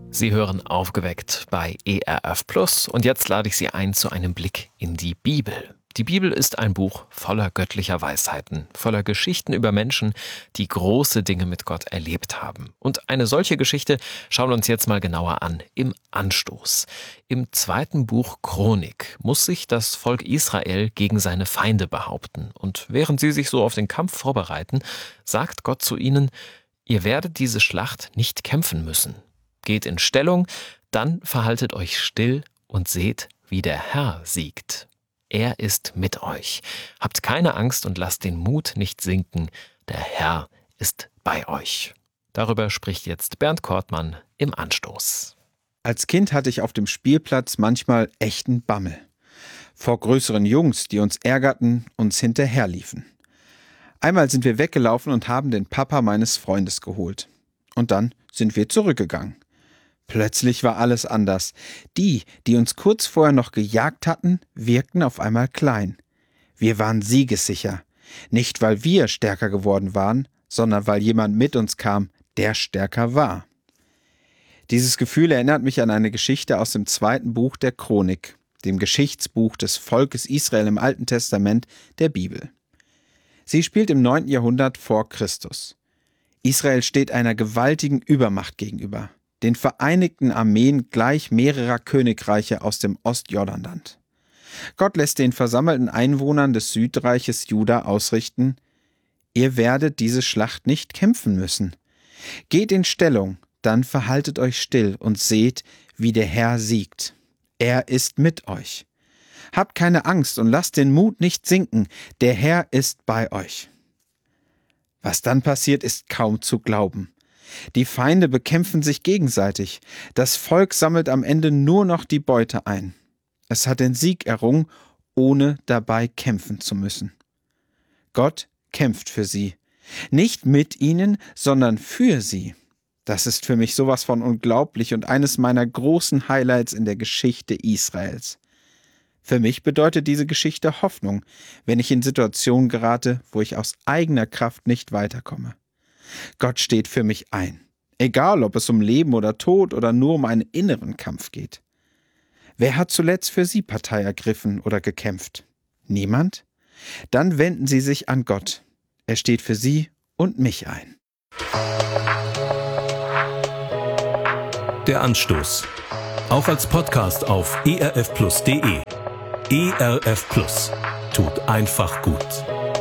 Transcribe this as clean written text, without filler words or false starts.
Sie hören Aufgeweckt bei ERF Plus und jetzt lade ich Sie ein zu einem Blick in die Bibel. Die Bibel ist ein Buch voller göttlicher Weisheiten, voller Geschichten über Menschen, die große Dinge mit Gott erlebt haben. Und eine solche Geschichte schauen wir uns jetzt mal genauer an, im Anstoß. Im 2. Buch Chronik muss sich das Volk Israel gegen seine Feinde behaupten. Und während sie sich so auf den Kampf vorbereiten, sagt Gott zu ihnen: Ihr werdet diese Schlacht nicht kämpfen müssen. Geht in Stellung, dann verhaltet euch still und seht, wie der Herr siegt. Er ist mit euch. Habt keine Angst und lasst den Mut nicht sinken. Der Herr ist bei euch. Darüber spricht jetzt Bernd Kortmann im Anstoß. Als Kind hatte ich auf dem Spielplatz manchmal echten Bammel. Vor größeren Jungs, die uns ärgerten, uns hinterherliefen. Einmal sind wir weggelaufen und haben den Papa meines Freundes geholt. Und dann sind wir zurückgegangen. Plötzlich war alles anders. Die uns kurz vorher noch gejagt hatten, wirkten auf einmal klein. Wir waren siegessicher. Nicht, weil wir stärker geworden waren, sondern weil jemand mit uns kam, der stärker war. Dieses Gefühl erinnert mich an eine Geschichte aus dem 2. Buch der Chronik, dem Geschichtsbuch des Volkes Israel im Alten Testament der Bibel. Sie spielt im 9. Jahrhundert vor Christus. Israel steht einer gewaltigen Übermacht gegenüber, den vereinigten Armeen gleich mehrerer Königreiche aus dem Ostjordanland. Gott lässt den versammelten Einwohnern des Südreiches Juda ausrichten: Ihr werdet diese Schlacht nicht kämpfen müssen. Geht in Stellung, dann verhaltet euch still und seht, wie der Herr siegt. Er ist mit euch. Habt keine Angst und lasst den Mut nicht sinken, der Herr ist bei euch. Was dann passiert, ist kaum zu glauben. Die Feinde bekämpfen sich gegenseitig. Das Volk sammelt am Ende nur noch die Beute ein. Es hat den Sieg errungen, ohne dabei kämpfen zu müssen. Gott kämpft für sie. Nicht mit ihnen, sondern für sie. Das ist für mich sowas von unglaublich und eines meiner großen Highlights in der Geschichte Israels. Für mich bedeutet diese Geschichte Hoffnung, wenn ich in Situationen gerate, wo ich aus eigener Kraft nicht weiterkomme. Gott steht für mich ein, egal ob es um Leben oder Tod oder nur um einen inneren Kampf geht. Wer hat zuletzt für Sie Partei ergriffen oder gekämpft? Niemand? Dann wenden Sie sich an Gott. Er steht für Sie und mich ein. Der Anstoß. Auch als Podcast auf erfplus.de. ERF Plus. Tut einfach gut.